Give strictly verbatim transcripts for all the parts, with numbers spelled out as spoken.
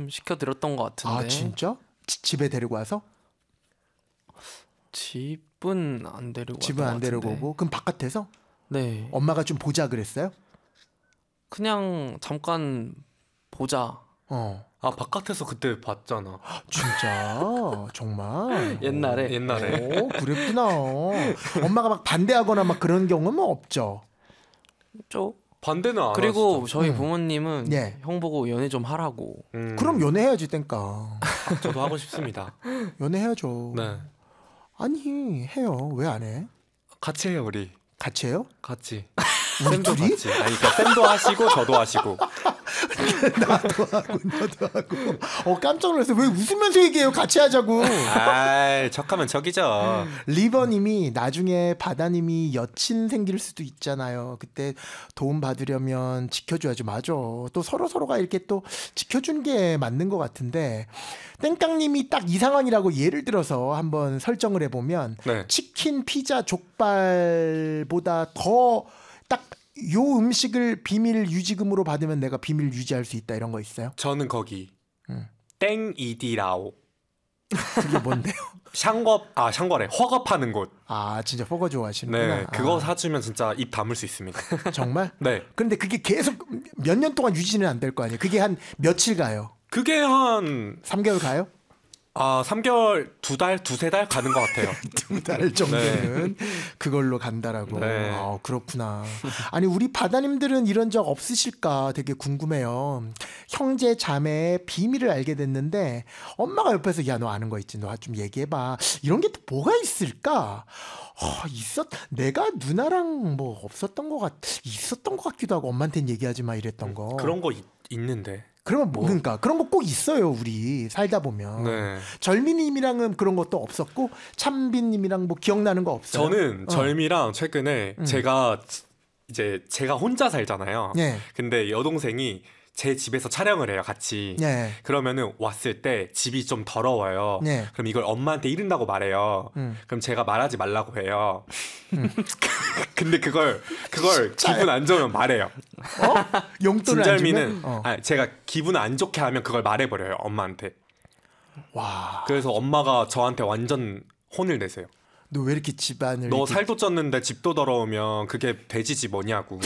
좀 시켜드렸던 것 같은데. 아 진짜? 지, 집에 데리고 와서? 집은 안 데리고 집은 안 데리고 오고. 그럼 바깥에서? 네. 엄마가 좀 보자 그랬어요? 그냥 잠깐 보자. 어. 아 바깥에서 그때 봤잖아. 진짜? 정말? 옛날에. 옛날에. 오, 그랬구나. 엄마가 막 반대하거나 막 그런 경우는 없죠. 쪽. 반대는 안 그리고 하시죠? 저희 음. 부모님은 예. 형 보고 연애 좀 하라고. 음, 그럼 연애해야지 땡까. 저도 하고 싶습니다. 연애해야죠. 네. 아니 해요. 왜 안 해? 같이 해요 우리. 같이 해요? 같이. 우리 쌤도 둘이? 같이. 아니 그러니까 쌤도 하시고 저도 하시고. 나도 하고 너도 하고. 어 깜짝 놀랐어. 왜 웃으면서 얘기해요? 같이 하자고. 아, 척하면 척이죠. 리버님이 나중에 바다님이 여친 생길 수도 있잖아요. 그때 도움 받으려면 지켜줘야죠. 맞아. 또 서로 서로가 이렇게 또 지켜준 게 맞는 것 같은데 땡깡님이 딱 이 상황이라고 예를 들어서 한번 설정을 해보면 네. 치킨, 피자, 족발보다 더 딱 요 음식을 비밀 유지금으로 받으면 내가 비밀 유지할 수 있다 이런 거 있어요? 저는 거기 응. 땡 이디라오. 그게 뭔데요? 샹겁 아 샹거래 허겁하는 곳. 아 진짜 포거 좋아하시는구나. 네, 그거 아, 사주면 진짜 입 다물 수 있습니다. 정말? 네, 그런데 그게 계속 몇 년 동안 유지는 안 될 거 아니에요? 그게 한 며칠 가요? 그게 한 삼 개월 가요? 아, 삼 개월, 두 달, 두세 달 가는 것 같아요. 두 달 정도는 그걸로 간다라고. 네. 아, 그렇구나. 아니 우리 바다님들은 이런 적 없으실까 되게 궁금해요. 형제 자매의 비밀을 알게 됐는데 엄마가 옆에서 야 너 아는 거 있지? 너 좀 얘기해봐. 이런 게 또 뭐가 있을까? 어, 있었 내가 누나랑 뭐 없었던 것 같 있었던 것 같기도 하고 엄마한테는 얘기하지 마 이랬던 거. 그런 거 있, 있는데. 그러면 뭐 그러니까 그런 거 꼭 있어요 우리 살다 보면. 네. 절미님이랑은 그런 것도 없었고 참빈님이랑 뭐 기억나는 거 없어요? 저는 어. 절미랑 최근에 음. 제가 이제 제가 혼자 살잖아요. 네. 근데 여동생이 제 집에서 촬영을 해요, 같이. 네. 그러면은 왔을 때 집이 좀 더러워요. 네. 그럼 이걸 엄마한테 이른다고 말해요. 음. 그럼 제가 말하지 말라고 해요. 근데 그걸 그걸 기분 안 좋으면 말해요. 어? 용돈을 안 진절미는 주면? 어. 아니, 제가 기분 안 좋게 하면 그걸 말해버려요, 엄마한테. 와. 그래서 엄마가 저한테 완전 혼을 내세요. 너 왜 이렇게 집안을 너 이렇게... 살도 쪘는데 집도 더러우면 그게 돼지지 뭐냐고.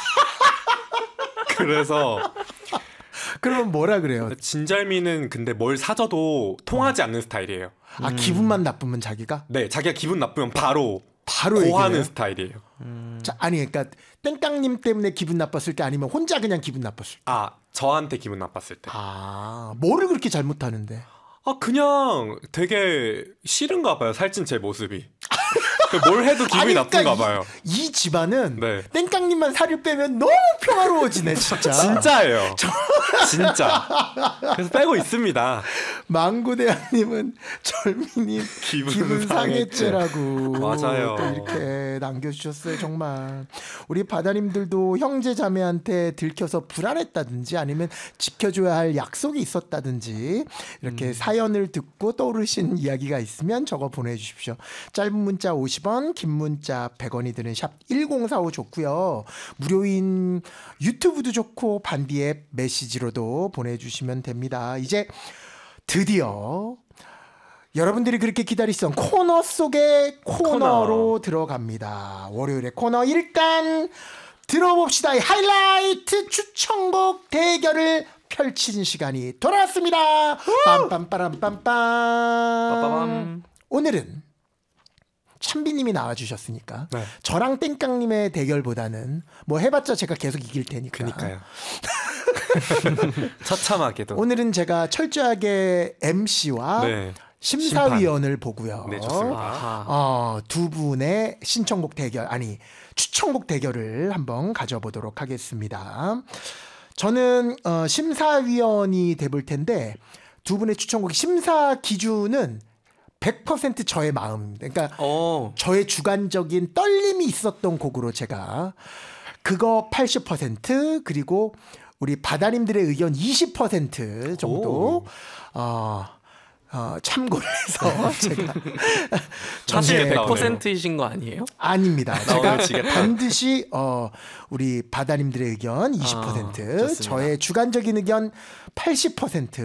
그래서 그러면 뭐라 그래요? 진절미는 근데 뭘 사줘도 통하지 않는 스타일이에요. 아 기분만 나쁘면 자기가 네, 자기가 기분 나쁘면 바로 바로 고하는 얘기해요? 스타일이에요. 자, 아니 그러니까 땡깡님 때문에 기분 나빴을 때 아니면 혼자 그냥 기분 나빴을 때. 아, 저한테 기분 나빴을 때. 아 뭐를 그렇게 잘못하는데? 아, 그냥 되게 싫은가 봐요, 살찐 제 모습이. 뭘 해도 기분이 아니, 그러니까 나쁜가 이- 봐요. 이 집안은 네. 땡깡님만 살을 빼면 너무 평화로워지네 진짜. 진짜예요. 진짜. 그래서 빼고 있습니다. 망고대왕님은 절미님 기분 기분 상해죄라고 맞아요. 또 이렇게 남겨주셨어요. 정말 우리 바다님들도 형제 자매한테 들켜서 불안했다든지 아니면 지켜줘야 할 약속이 있었다든지 이렇게 음. 사연을 듣고 떠오르신 이야기가 있으면 적어 보내주십시오. 짧은 문자 오십 원, 긴 문자 백 원이 드는 샵 일공사오 좋고요. 무료인 유튜브도 좋고 반디 앱 메시지로도 보내주시면 됩니다. 이제 드디어 여러분들이 그렇게 기다리시던 코너 속의 코너로 코너. 들어갑니다. 월요일에 코너 일단 들어봅시다. 이 하이라이트 추천곡 대결을 펼친 시간이 돌아왔습니다. 빰빰빠람빰빰. 빠빠밤. 오늘은 참비님이 나와주셨으니까 네. 저랑 땡깡님의 대결보다는 뭐 해봤자 제가 계속 이길 테니까. 그니까요. 처참하게도. 오늘은 제가 철저하게 엠씨와 네. 심사위원을 보고요. 네, 좋습니다. 아하. 어, 두 분의 신청곡 대결 아니 추천곡 대결을 한번 가져보도록 하겠습니다. 저는 어, 심사위원이 돼볼 텐데 두 분의 추천곡 심사 기준은 백 퍼센트 저의 마음입니다. 그러니까 어. 저의 주관적인 떨림이 있었던 곡으로 제가 그거 팔십 퍼센트 그리고 우리 바다님들의 의견 이십 퍼센트 정도 어, 어, 참고를 해서 제가 사실 정리해 백 나오네요. 퍼센트이신 거 아니에요? 아닙니다. 나 오늘 제가 지겠다. 반드시 어, 우리 바다님들의 의견 이십 퍼센트 좋습니다. 저의 주관적인 의견 팔십 퍼센트